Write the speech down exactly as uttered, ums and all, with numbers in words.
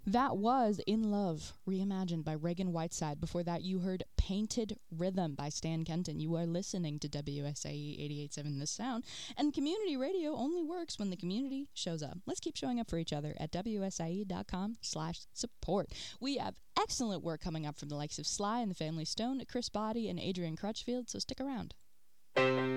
That was In Love, reimagined by Reagan Whiteside. Before that, you heard Painted Rhythm by Stan Kenton. You are listening to W S A E eighty-eight point seven The Sound, and community radio only works when the community shows up. Let's keep showing up for each other at W S I E dot com slash support. We have excellent work coming up from the likes of Sly and the Family Stone, Chris Body, and Adrian Crutchfield, so stick around.